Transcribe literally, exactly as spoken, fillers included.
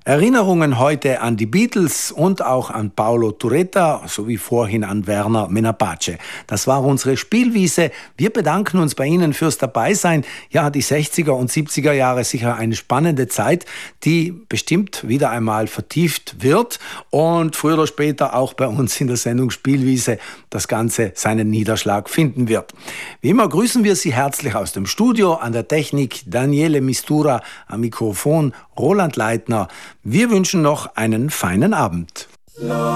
Erinnerungen heute an die Beatles und auch an Paolo Tureta sowie vorhin an Werner Menapace. Das war unsere Spielwiese. Wir bedanken uns bei Ihnen fürs Dabeisein. Ja, die sechziger und siebziger Jahre sicher eine spannende Zeit, die bestimmt wieder einmal vertieft wird und früher oder später auch bei uns in der Sendung Spielwiese das Ganze seinen Niederschlag finden wird. Wie immer grüßen wir Sie herzlich aus dem Studio, an der Technik Daniele Mistura, am Mikrofon Roland Leitner. Wir wünschen noch einen feinen Abend.